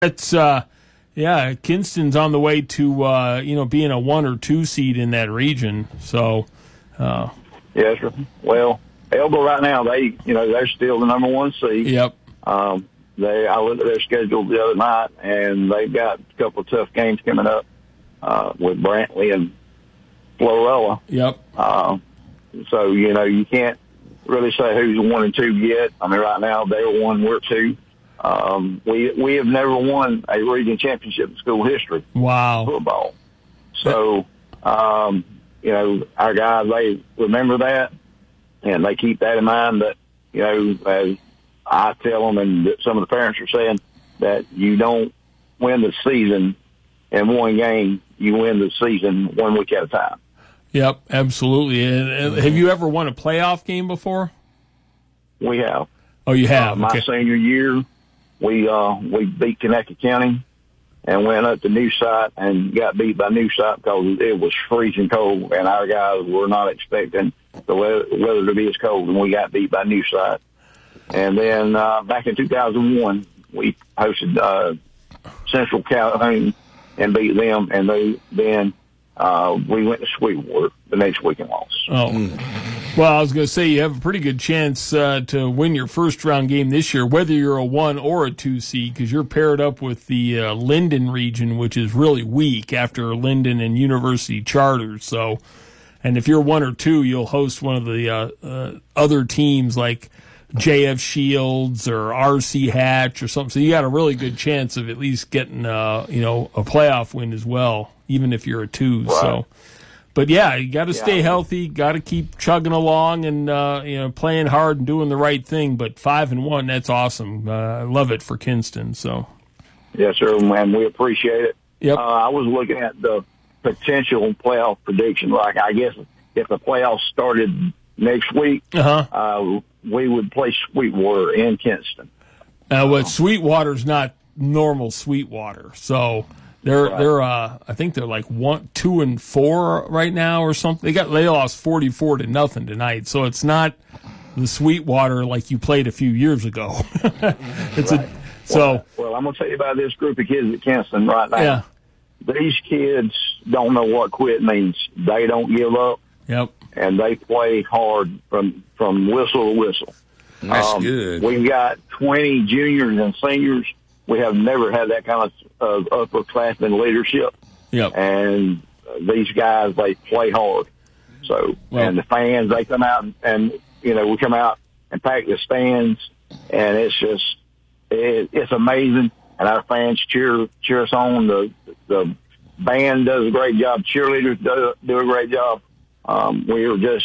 That's Kinston's on the way to being a 1 or 2 seed in that region. So, yes, sir. Well, Elba right now they're still the number 1 seed. Yep. I looked at their schedule the other night, and they've got a couple of tough games coming up with Brantley and Florella. Yep. So you can't really say who's 1 and 2 yet. I mean, right now they're 1, we're 2. We have never won a region championship in school history. Wow. Football. So, our guys, they remember that, and they keep that in mind that, as I tell them and that some of the parents are saying, that you don't win the season in one game, you win the season 1 week at a time. Yep, absolutely. And have you ever won a playoff game before? We have. Oh, you have? My senior year, we beat Conecuh County and went up to New Site and got beat by New Site because it was freezing cold, and our guys were not expecting the weather to be as cold, and we got beat by New Site. And then back in 2001, we hosted Central Calhoun and beat them, and then we went to Sweetwater the next week and lost. Oh. Well, I was going to say you have a pretty good chance to win your first-round game this year, whether you're a 1 or a 2 seed, because you're paired up with the Linden region, which is really weak after Linden and University Charters. So, and if you're 1 or 2, you'll host one of the other teams like JF Shields or RC Hatch or something. So you got a really good chance of at least getting a playoff win as well, even if you're a 2. Right. So. But, yeah, you got to stay healthy, got to keep chugging along and, playing hard and doing the right thing. But 5-1, that's awesome. I love it for Kinston. So, yes, sir, and we appreciate it. Yep. I was looking at the potential playoff prediction. Like, I guess if the playoffs started next week, we would play Sweetwater in Kinston. But Sweetwater's not normal Sweetwater. So they're I think they're like 2-4 right now or something. They lost 44-0 tonight. So it's not the Sweetwater like you played a few years ago. It's right. Well, I'm gonna tell you about this group of kids at Kinston right now. Yeah. These kids don't know what quit means. They don't give up. Yep. And they play hard from whistle to whistle. That's good. We've got 20 juniors and seniors. We have never had that kind of upperclassmen leadership. Yep. And these guys, they play hard. So, and the fans, they come out and we come out and pack the stands, and it's just, it's amazing. And our fans cheer us on. The band does a great job. Cheerleaders do a great job. We are just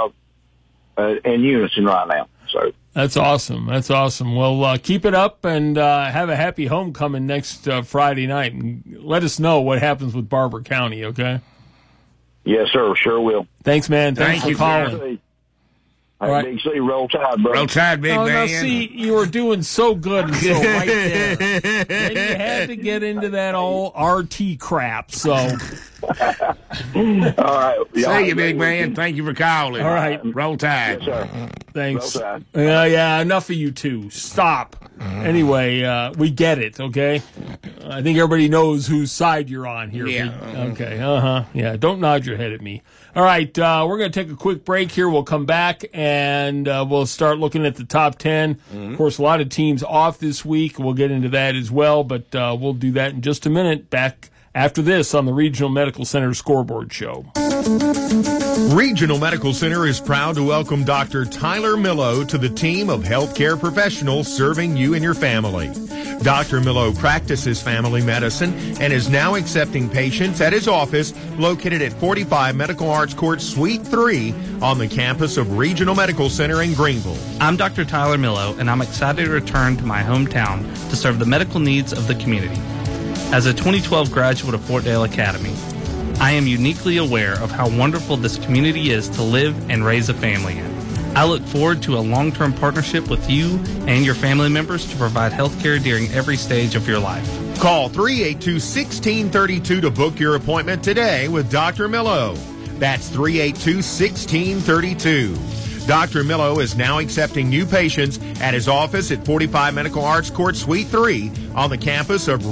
in unison right now. So that's awesome. That's awesome. Well, keep it up and have a happy homecoming next Friday night. And let us know what happens with Barber County, okay? Yes, sir. Sure will. Thanks, man. Thanks for calling. Hey, right. Big C, roll tide, bro. Roll tide, big man. Now, see, you were doing so good until right there. Then you had to get into that old RT crap, so. All right. See you, big man. Thank you for calling. All right. Roll tide. Yes, sir. Thanks. Roll tide. Yeah, enough of you two. Stop. Anyway, we get it, okay? I think everybody knows whose side you're on here. Yeah. Okay, Yeah, don't nod your head at me. All right, we're going to take a quick break here. We'll come back, and we'll start looking at the top 10. Of course, a lot of teams off this week. We'll get into that as well, but we'll do that in just a minute. Back after this on the Regional Medical Center Scoreboard Show. Regional Medical Center is proud to welcome Dr. Tyler Millow to the team of healthcare professionals serving you and your family. Dr. Millow practices family medicine and is now accepting patients at his office located at 45 Medical Arts Court, Suite 3 on the campus of Regional Medical Center in Greenville. I'm Dr. Tyler Millow, and I'm excited to return to my hometown to serve the medical needs of the community. As a 2012 graduate of Fort Dale Academy, I am uniquely aware of how wonderful this community is to live and raise a family in. I look forward to a long-term partnership with you and your family members to provide health care during every stage of your life. Call 382-1632 to book your appointment today with Dr. Millow. That's 382-1632. Dr. Millo is now accepting new patients at his office at 45 Medical Arts Court, Suite 3 on the campus of